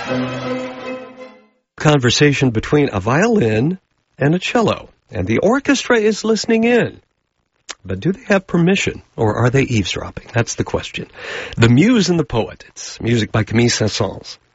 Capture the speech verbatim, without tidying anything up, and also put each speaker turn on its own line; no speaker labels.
Conversation between a violin and a cello, and the orchestra is listening in. But do they have permission, or are they eavesdropping? That's the question. The Muse and the Poet. It's music by Camille Saint-Saëns.